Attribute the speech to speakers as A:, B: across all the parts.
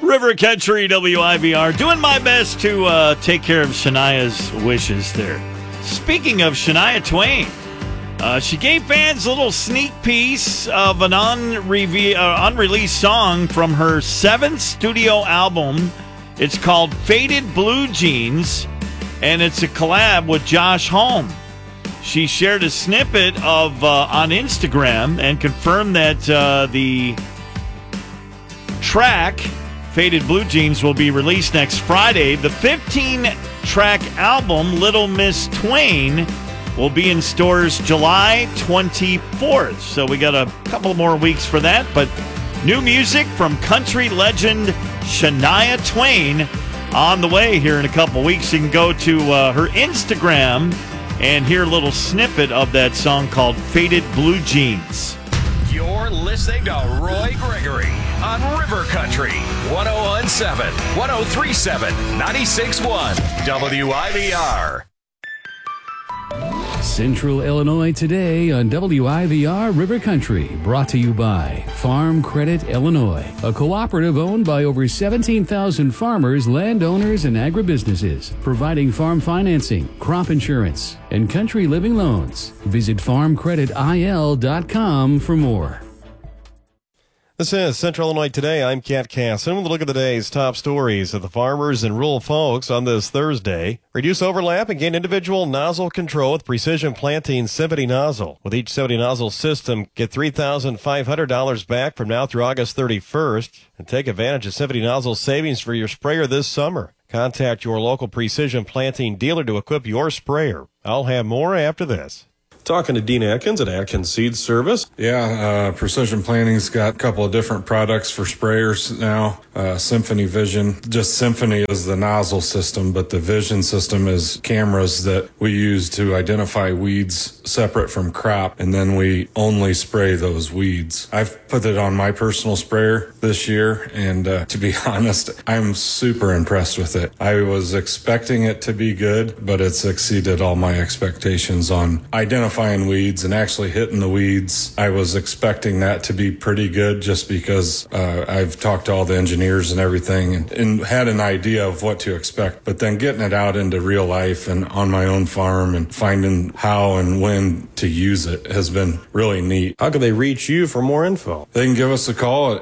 A: River Country WIVR, doing my best to take care of Shania's wishes there. Speaking of Shania Twain, she gave fans a little sneak piece of an unreleased song from her 7th studio album. It's called Faded Blue Jeans, and it's a collab with Josh Homme. She shared a snippet of on Instagram and confirmed that the track Faded Blue Jeans will be released next Friday. The 15-track album Little Miss Twain will be in stores July 24th. So we got a couple more weeks for that. But new music from country legend Shania Twain on the way here in a couple weeks. You can go to her Instagram and hear a little snippet of that song called Faded Blue Jeans.
B: You're listening to Roy Gregory on River Country 101.7, 103.7, 96.1 WIVR.
C: Central Illinois Today on WIVR River Country, brought to you by Farm Credit Illinois, a cooperative owned by over 17,000 farmers, landowners, and agribusinesses, providing farm financing, crop insurance, and country living loans. Visit farmcreditil.com for more.
D: This is Central Illinois Today. I'm Kat Casson with a look at the day's top stories of the farmers and rural folks on this Thursday. Reduce overlap and gain individual nozzle control with Precision Planting Symphony Nozzle. With each Symphony Nozzle system, get $3,500 back from now through August 31st and take advantage of Symphony Nozzle savings for your sprayer this summer. Contact your local Precision Planting dealer to equip your sprayer. I'll have more after this.
E: Talking to Dean Atkins at Atkins Seed Service.
F: Yeah, Precision Planting's got a couple of different products for sprayers now. Symphony Vision. Just Symphony is the nozzle system, but the Vision system is cameras that we use to identify weeds separate from crop, and then we only spray those weeds. I've put it on my personal sprayer this year, and to be honest, I'm super impressed with it. I was expecting it to be good, but it's exceeded all my expectations on identifying weeds and actually hitting the weeds. I was expecting that to be pretty good just because I've talked to all the engineers and everything and had an idea of what to expect, but then getting it out into real life and on my own farm and finding how and when to use it has been really neat.
E: How can they reach you for more info?
F: They can give us a call at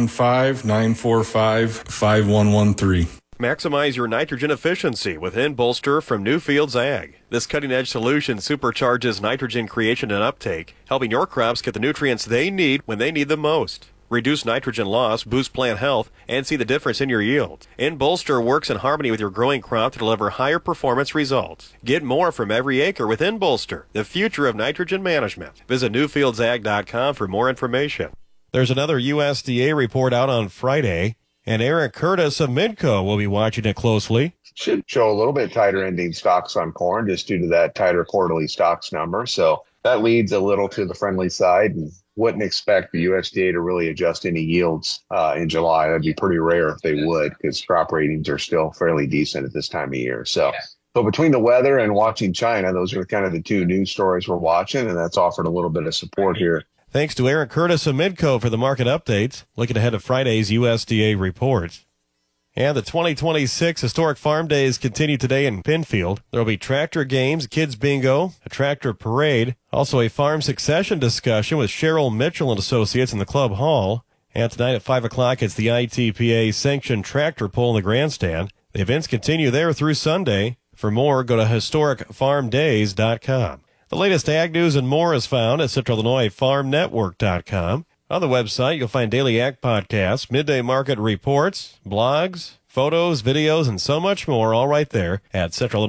F: 815-945-5113.
D: Maximize your nitrogen efficiency with N-Bolster from Newfields Ag. This cutting-edge solution supercharges nitrogen creation and uptake, helping your crops get the nutrients they need when they need them most. Reduce nitrogen loss, boost plant health, and see the difference in your yield. N-Bolster works in harmony with your growing crop to deliver higher performance results. Get more from every acre with N-Bolster, the future of nitrogen management. Visit NewfieldsAg.com for more information. There's another USDA report out on Friday, and Eric Curtis of Midco will be watching it closely.
G: Should show a little bit tighter ending stocks on corn just due to that tighter quarterly stocks number. So that leads a little to the friendly side, and wouldn't expect the USDA to really adjust any yields in July. That'd be pretty rare if they would, because crop ratings are still fairly decent at this time of year. So between the weather and watching China, those are kind of the two news stories we're watching, and that's offered a little bit of support here.
D: Thanks to Eric Curtis of Midco for the market updates. Looking ahead of Friday's USDA report. And the 2026 Historic Farm Days continue today in Penfield. There will be tractor games, kids bingo, a tractor parade, also a farm succession discussion with Cheryl Mitchell and Associates in the club hall. And tonight at 5 o'clock, it's the ITPA sanctioned tractor pull in the grandstand. The events continue there through Sunday. For more, go to historicfarmdays.com. The latest ag news and more is found at CentralIllinoisFarmNetwork.com. On the website, you'll find daily ag podcasts, midday market reports, blogs, photos, videos, and so much more, all right there at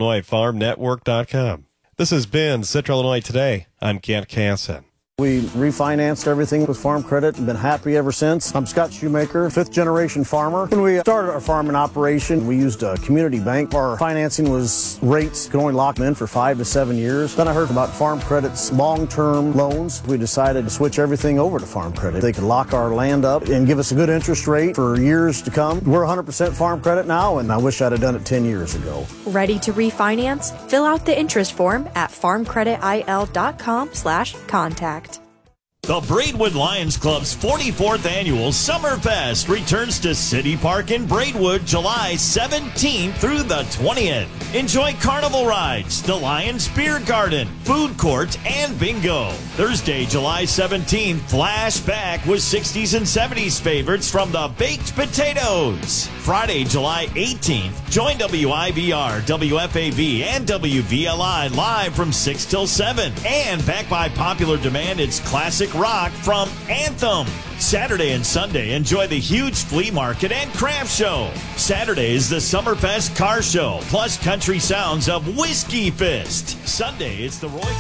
D: CentralIllinoisFarmNetwork.com. This has been Central Illinois Today. I'm Kent Casson.
H: We refinanced everything with Farm Credit and been happy ever since. I'm Scott Shoemaker, fifth-generation farmer. When we started our farming operation, we used a community bank. Our financing was rates, could only lock them in for 5 to 7 years. Then I heard about Farm Credit's long-term loans. We decided to switch everything over to Farm Credit. They could lock our land up and give us a good interest rate for years to come. We're 100% Farm Credit now, and I wish I'd have done it 10 years ago.
I: Ready to refinance? Fill out the interest form at farmcreditil.com/contact.
A: The Braidwood Lions Club's 44th annual Summer Fest returns to City Park in Braidwood July 17th through the 20th. Enjoy carnival rides, the Lions Beer Garden, food court, and bingo. Thursday, July 17th, flashback with 60s and 70s favorites from the Baked Potatoes. Friday, July 18th, join WIBR, WFAV, and WVLI live from 6 till 7. And back by popular demand, it's classic rock from Anthem. Saturday and Sunday, enjoy the huge flea market and craft show. Saturday is the Summerfest car show, plus country sounds of Whiskey Fist. Sunday, it's the Roy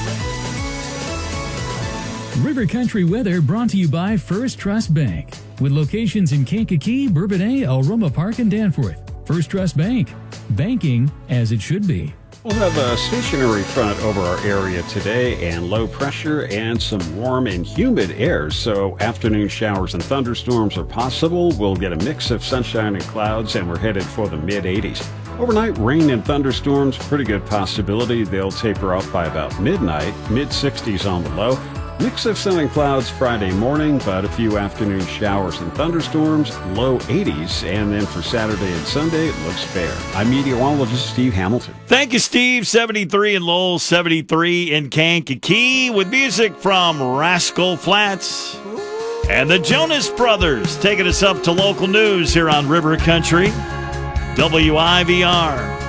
C: River Country weather brought to you by First Trust Bank. With locations in Kankakee, Bourbonnais, Elroma Park, and Danforth. First Trust Bank. Banking as it should be.
I: We'll have a stationary front over our area today and low pressure and some warm and humid air, so afternoon showers and thunderstorms are possible. We'll get a mix of sunshine and clouds, and we're headed for the mid-80s. Overnight rain and thunderstorms, pretty good possibility. They'll taper off by about midnight, mid-60s on the low. Mix of sun and clouds Friday morning, but a few afternoon showers and thunderstorms, low 80s, and then for Saturday and Sunday, it looks fair. I'm meteorologist Steve Hamilton.
A: Thank you, Steve. 73 in Lowell, 73 in Kankakee, with music from Rascal Flatts and the Jonas Brothers, taking us up to local news here on River Country, WIVR.